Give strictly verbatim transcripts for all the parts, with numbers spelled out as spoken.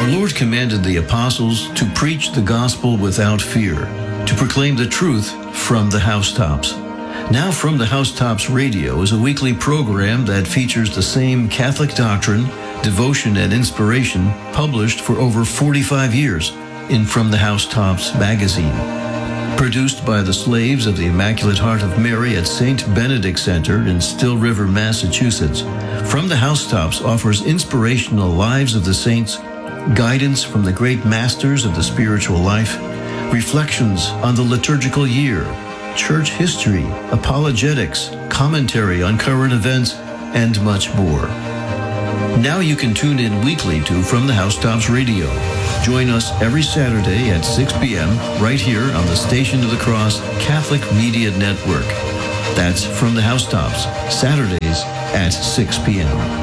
Our Lord commanded the apostles to preach the gospel without fear, to proclaim the truth from the housetops. Now From the Housetops Radio is a weekly program that features the same Catholic doctrine, devotion, and inspiration published for over forty-five years in From the Housetops magazine. Produced by the slaves of the Immaculate Heart of Mary at Saint Benedict Center in Still River, Massachusetts, From the Housetops offers inspirational lives of the saints, guidance from the great masters of the spiritual life, reflections on the liturgical year, church history, apologetics, commentary on current events, and much more. Now you can tune in weekly to From the Housetops Radio. Join us every Saturday at six p.m. right here on the Station of the Cross Catholic Media Network. That's From the Housetops, Saturdays at six p.m.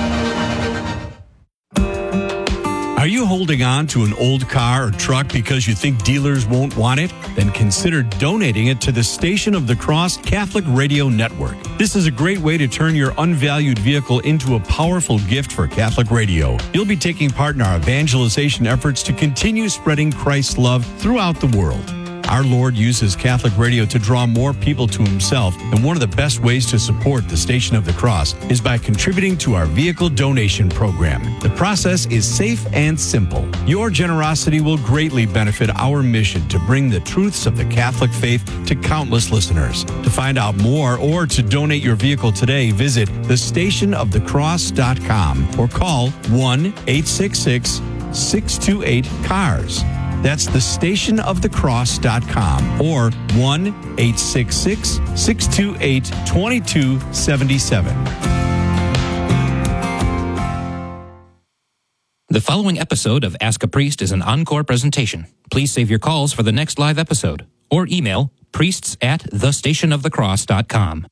Are you holding on to an old car or truck because you think dealers won't want it? Then consider donating it to the Station of the Cross Catholic Radio Network. This is a great way to turn your unvalued vehicle into a powerful gift for Catholic radio. You'll be taking part in our evangelization efforts to continue spreading Christ's love throughout the world. Our Lord uses Catholic radio to draw more people to himself, and one of the best ways to support the Station of the Cross is by contributing to our vehicle donation program. The process is safe and simple. Your generosity will greatly benefit our mission to bring the truths of the Catholic faith to countless listeners. To find out more or to donate your vehicle today, visit the station of the cross dot com or call one eight six six, six two eight, C A R S. That's the station of the cross dot com or one eight six six, six two eight, two two seven seven. The following episode of Ask a Priest is an encore presentation. Please save your calls for the next live episode or email priests at the station of the cross dot com.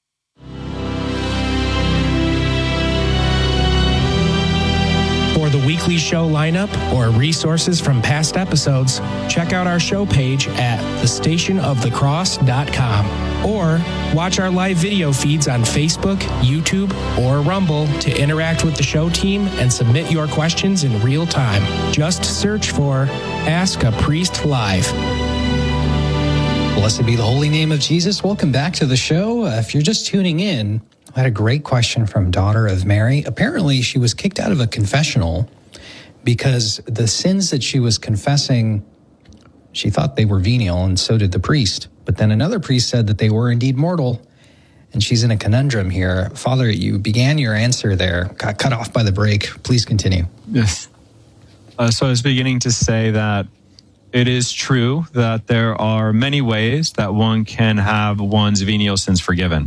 For the weekly show lineup or resources from past episodes, check out our show page at the station of the cross dot com or watch our live video feeds on Facebook, YouTube, or Rumble to interact with the show team and submit your questions in real time. Just search for Ask a Priest Live. Blessed be the holy name of Jesus. Welcome back to the show. Uh, if you're just tuning in, I had a great question from Daughter of Mary. Apparently, she was kicked out of a confessional because the sins that she was confessing, she thought they were venial, and so did the priest. But then another priest said that they were indeed mortal, and she's in a conundrum here. Father, you began your answer there, got cut off by the break. Please continue. Yes. Uh, so I was beginning to say that it is true that there are many ways that one can have one's venial sins forgiven.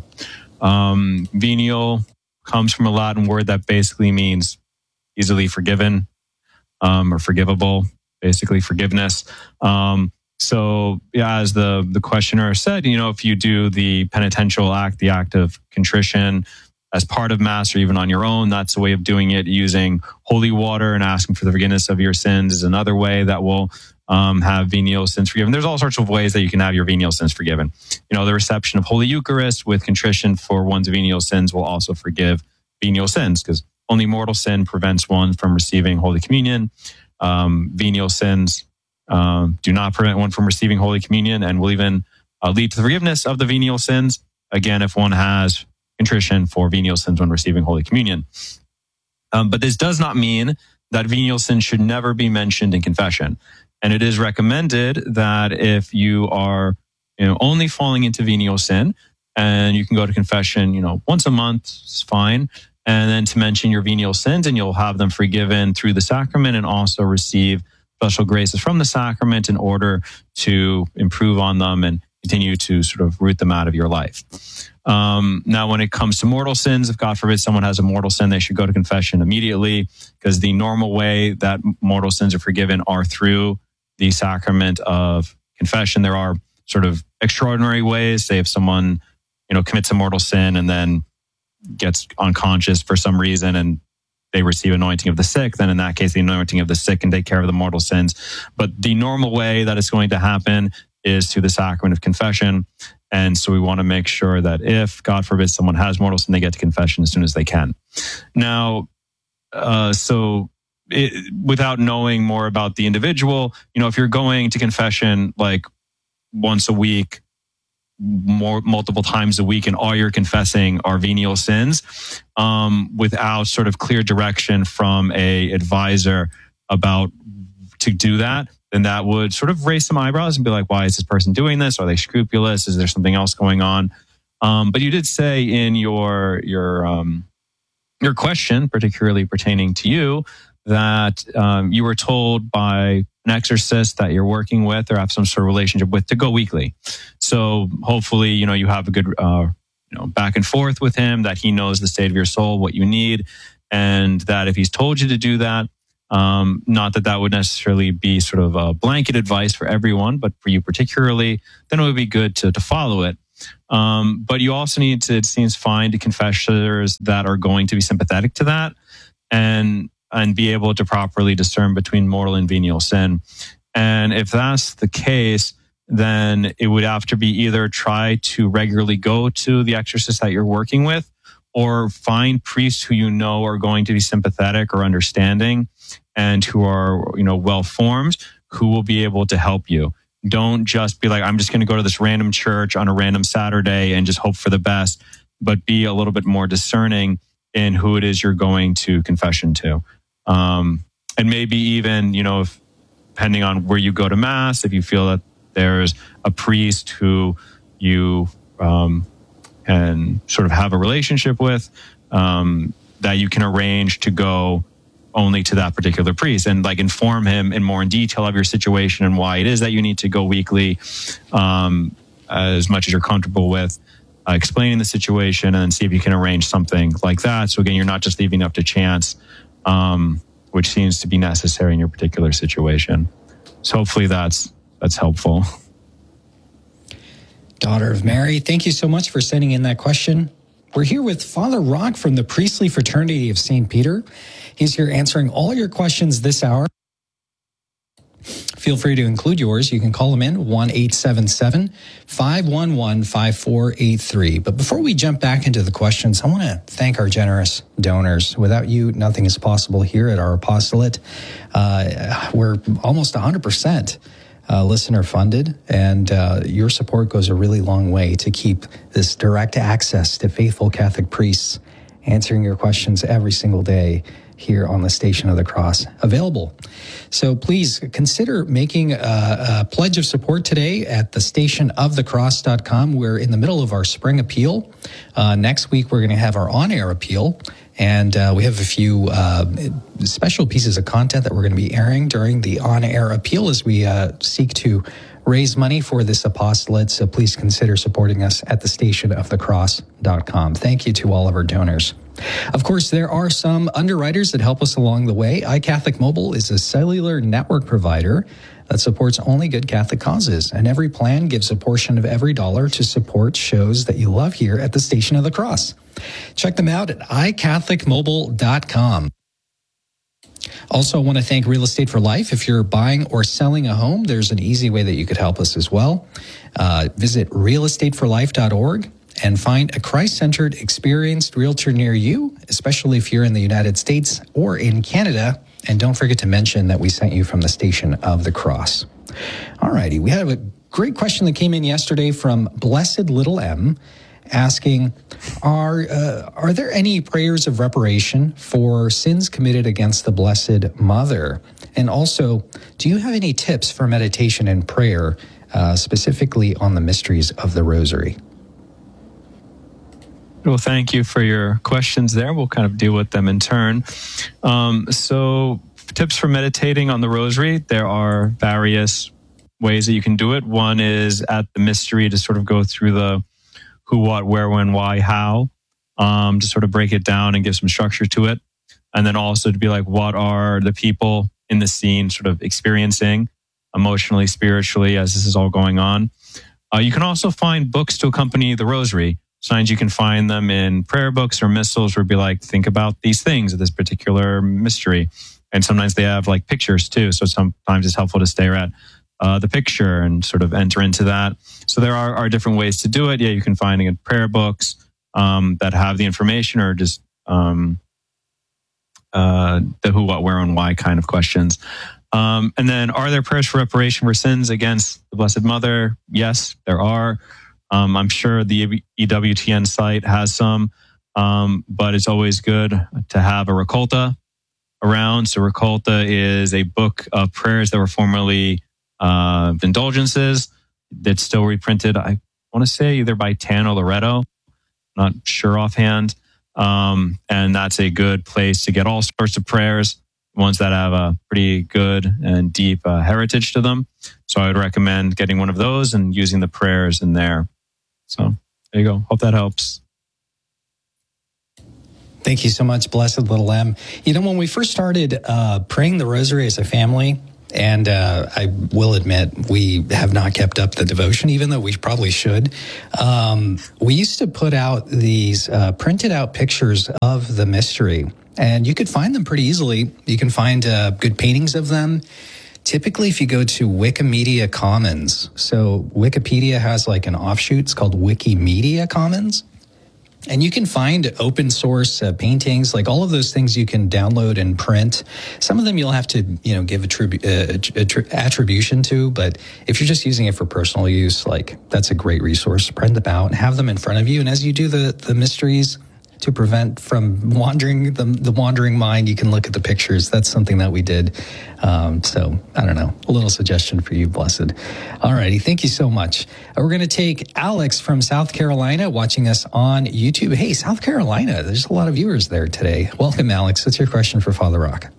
Um, venial comes from a Latin word that basically means easily forgiven, um, or forgivable, basically forgiveness. Um, so yeah, as the, the questioner said, you know, if you do the penitential act, the act of contrition as part of Mass or even on your own, that's a way of doing it. Using holy water and asking for the forgiveness of your sins is another way that will Um, have venial sins forgiven. There's all sorts of ways that you can have your venial sins forgiven. You know, the reception of Holy Eucharist with contrition for one's venial sins will also forgive venial sins, because only mortal sin prevents one from receiving Holy Communion. Um, venial sins um, do not prevent one from receiving Holy Communion and will even uh, lead to the forgiveness of the venial sins, again, if one has contrition for venial sins when receiving Holy Communion. Um, but this does not mean that venial sins should never be mentioned in confession. And it is recommended that if you are, you know, only falling into venial sin, and you can go to confession, you know, once a month, it's fine. And then to mention your venial sins, and you'll have them forgiven through the sacrament, and also receive special graces from the sacrament in order to improve on them and continue to sort of root them out of your life. Um, now, when it comes to mortal sins, if God forbid someone has a mortal sin, they should go to confession immediately, because the normal way that mortal sins are forgiven are through the sacrament of confession. There are sort of extraordinary ways. Say if someone, you know, commits a mortal sin and then gets unconscious for some reason and they receive anointing of the sick, then in that case, the anointing of the sick can take care of the mortal sins. But the normal way that it's going to happen is through the sacrament of confession. And so we want to make sure that if, God forbid, someone has mortal sin, they get to confession as soon as they can. Now, uh, so it, without knowing more about the individual, you know, if you're going to confession like once a week, more multiple times a week, and all you're confessing are venial sins, um, without sort of clear direction from a advisor about to do that, then that would sort of raise some eyebrows and be like, why is this person doing this? Are they scrupulous? Is there something else going on? Um, but you did say in your your um, your question, particularly pertaining to you, that um, you were told by an exorcist that you're working with or have some sort of relationship with to go weekly. So hopefully, you know, you have a good uh, you know, back and forth with him, that he knows the state of your soul, what you need, and that if he's told you to do that, um, not that that would necessarily be sort of a blanket advice for everyone, but for you particularly, then it would be good to, to follow it. Um, but you also need to, it seems, find confessors that are going to be sympathetic to that and and be able to properly discern between mortal and venial sin. And if that's the case, then it would have to be either try to regularly go to the exorcist that you're working with, or find priests who you know are going to be sympathetic or understanding and who are, you know, well-formed, who will be able to help you. Don't just be like, I'm just going to go to this random church on a random Saturday and just hope for the best, but be a little bit more discerning in who it is you're going to confession to. Um, and maybe even, you know, if, depending on where you go to mass, if you feel that there's a priest who you um, can sort of have a relationship with, um, that you can arrange to go only to that particular priest and like inform him in more in detail of your situation and why it is that you need to go weekly, um, as much as you're comfortable with, uh, explaining the situation, and then see if you can arrange something like that. So again, you're not just leaving it up to chance, um, which seems to be necessary in your particular situation. So hopefully that's that's helpful. Daughter of Mary, thank you so much for sending in that question. We're here with Father Rock from the Priestly Fraternity of Saint Peter. He's here answering all your questions this hour. Feel free to include yours. You can call him in, one eight seven seven, five one one, five four eight three. But before we jump back into the questions, I want to thank our generous donors. Without you, nothing is possible here at our apostolate. Uh, we're almost one hundred percent uh, listener funded, and uh, your support goes a really long way to keep this direct access to faithful Catholic priests answering your questions every single day here on the Station of the Cross available. So please consider making a, a pledge of support today at the station of the cross dot com. We're in the middle of our spring appeal. Uh, next week, we're going to have our on-air appeal. And uh, we have a few uh, special pieces of content that we're going to be airing during the on-air appeal as we uh, seek to raise money for this apostolate. So please consider supporting us at the station of the cross dot com. Thank you to all of our donors. Of course, there are some underwriters that help us along the way. iCatholic Mobile is a cellular network provider that supports only good Catholic causes, and every plan gives a portion of every dollar to support shows that you love here at the Station of the Cross. Check them out at i catholic mobile dot com. Also, I want to thank Real Estate for Life. If you're buying or selling a home, there's an easy way that you could help us as well. Uh, visit real estate for life dot org. and find a Christ-centered, experienced realtor near you, especially if you're in the United States or in Canada. And don't forget to mention that we sent you from the Station of the Cross. All righty, we had a great question that came in yesterday from Blessed Little M, asking, are uh, are there any prayers of reparation for sins committed against the Blessed Mother? And also, do you have any tips for meditation and prayer, uh, specifically on the mysteries of the Rosary? Well, thank you for your questions there. We'll kind of deal with them in turn. Um, so, tips for meditating on the Rosary. There are various ways that you can do it. One is at the mystery to sort of go through the who, what, where, when, why, how, um, to sort of break it down and give some structure to it. And then also to be like, what are the people in the scene sort of experiencing emotionally, spiritually, as this is all going on. Uh, you can also find books to accompany the Rosary. Sometimes you can find them in prayer books or missals where it'd be like, think about these things of this particular mystery. And sometimes they have like pictures too. So sometimes it's helpful to stare at uh, the picture and sort of enter into that. So there are, are different ways to do it. Yeah, you can find it in prayer books um, that have the information, or just um, uh, the who, what, where, and why kind of questions. Um, and then, are there prayers for reparation for sins against the Blessed Mother? Yes, there are. Um, I'm sure the E W T N site has some, um, but it's always good to have a Recolta around. So Recolta is a book of prayers that were formerly uh, indulgences that's still reprinted. I want to say either by Tan or Loretto, not sure offhand. Um, and that's a good place to get all sorts of prayers, ones that have a pretty good and deep uh, heritage to them. So I would recommend getting one of those and using the prayers in there. So there you go. Hope that helps. Thank you so much, Blessed Little M. You know, when we first started uh, praying the rosary as a family, and uh, I will admit we have not kept up the devotion, even though we probably should. Um, we used to put out these uh, printed out pictures of the mystery, and you could find them pretty easily. You can find uh, good paintings of them. Typically, if you go to Wikimedia Commons, so Wikipedia has like an offshoot, it's called Wikimedia Commons. And you can find open source uh, paintings, like all of those things you can download and print. Some of them you'll have to, you know, give attribu- uh, attri- attribution to, but if you're just using it for personal use, like that's a great resource. Print them out and have them in front of you. And as you do the, the mysteries to prevent from wandering the, the wandering mind, you can look at the pictures. That's something that we did. Um, so I don't know, a little suggestion for you, Blessed. All righty. Thank you so much. Uh, we're going to take Alex from South Carolina watching us on YouTube. Hey, South Carolina, there's a lot of viewers there today. Welcome, Alex. What's your question for Father Rock?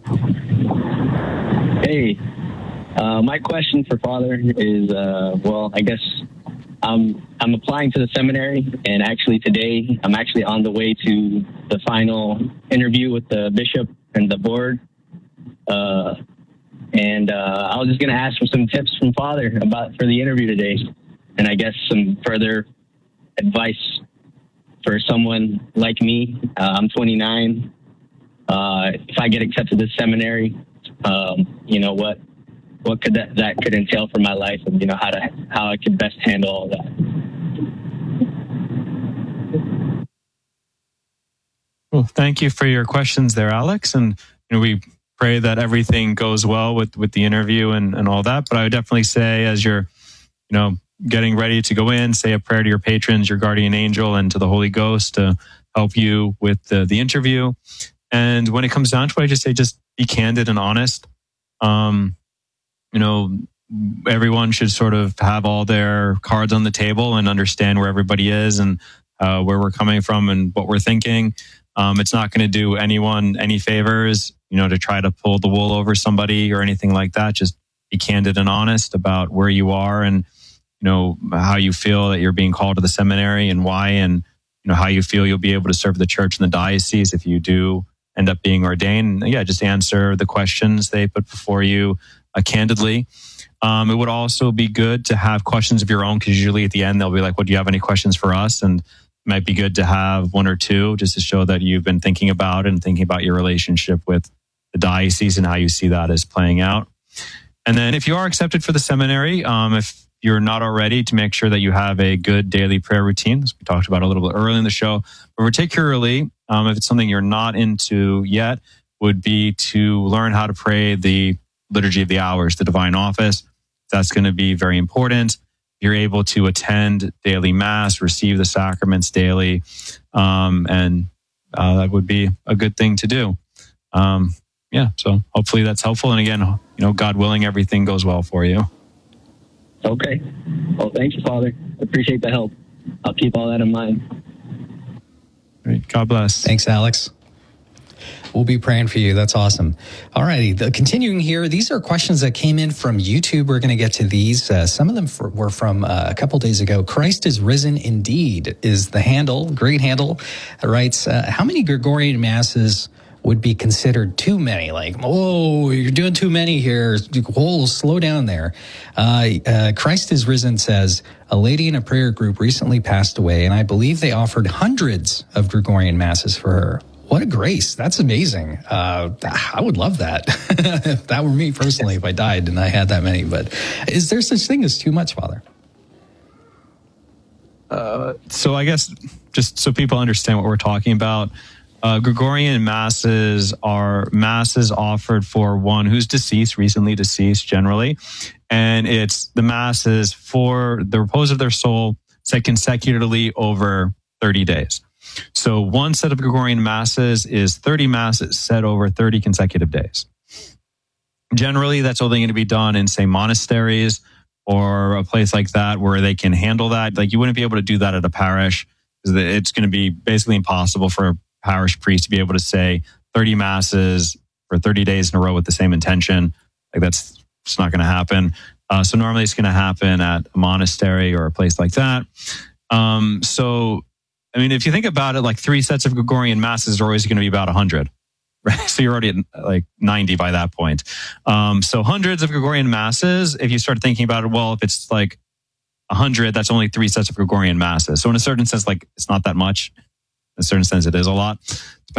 Hey, uh, my question for Father is, uh, well, I guess Um, I'm applying to the seminary, and actually today I'm actually on the way to the final interview with the bishop and the board. Uh, and uh, I was just going to ask for some tips from Father about for the interview today, and I guess some further advice for someone like me. Uh, I'm twenty-nine. Uh, if I get accepted to the seminary, um, you know what? What could that, that could entail for my life, and you know how to how I could best handle all that. Well, thank you for your questions there, Alex. And you know, we pray that everything goes well with, with the interview and, and all that. But I would definitely say, as you're, you know, getting ready to go in, say a prayer to your patrons, your guardian angel, and to the Holy Ghost to help you with the, the interview. And when it comes down to it, I just say, just be candid and honest. Um, You know, everyone should sort of have all their cards on the table and understand where everybody is and uh, where we're coming from and what we're thinking. Um, it's not going to do anyone any favors, you know, to try to pull the wool over somebody or anything like that. Just be candid and honest about where you are and, you know, how you feel that you're being called to the seminary and why, and, you know, how you feel you'll be able to serve the church in the diocese if you do end up being ordained. And yeah, just answer the questions they put before you uh, candidly. Um, it would also be good to have questions of your own, because usually at the end they'll be like, well, do you have any questions for us? And it might be good to have one or two just to show that you've been thinking about and thinking about your relationship with the diocese and how you see that as playing out. And then if you are accepted for the seminary, um, if you're not already, to make sure that you have a good daily prayer routine, as we talked about a little bit early in the show, but particularly um, if it's something you're not into yet, would be to learn how to pray the Liturgy of the Hours, the Divine Office. That's going to be very important. You're able to attend daily Mass, receive the sacraments daily, um, and uh, that would be a good thing to do. Um, yeah, so hopefully that's helpful. And again, you know, God willing, everything goes well for you. Okay. Well, thank you, Father. I appreciate the help. I'll keep all that in mind. Great. God bless. Thanks, Alex. We'll be praying for you. That's awesome. All righty. The, continuing here, these are questions that came in from YouTube. We're going to get to these. Uh, some of them for, were from uh, a couple days ago. Christ is risen indeed is the handle. Great handle. It writes, uh, how many Gregorian masses would be considered too many? Like, oh, you're doing too many here. Whoa, slow down there. Uh, uh, Christ is risen says, a lady in a prayer group recently passed away, and I believe they offered hundreds of Gregorian masses for her. What a grace. That's amazing. Uh, I would love that. If that were me personally, if I died and I had that many. But is there such thing as too much, Father? Uh, so I guess just so people understand what we're talking about, Uh, Gregorian masses are masses offered for one who's deceased, recently deceased generally. And it's the masses for the repose of their soul said consecutively over thirty days. So one set of Gregorian masses is thirty masses said over thirty consecutive days. Generally, that's only going to be done in, say, monasteries or a place like that where they can handle that. Like you wouldn't be able to do that at a parish because it's going to be basically impossible for a parish priest to be able to say thirty masses for thirty days in a row with the same intention. Like that's it's not going to happen. Uh, so normally it's going to happen at a monastery or a place like that. Um, so, I mean, if you think about it, like three sets of Gregorian masses are always going to be about one hundred. Right? So you're already at like ninety by that point. Um, so hundreds of Gregorian masses, if you start thinking about it, well, if it's like one hundred, that's only three sets of Gregorian masses. So in a certain sense, like it's not that much. In a certain sense, it is a lot.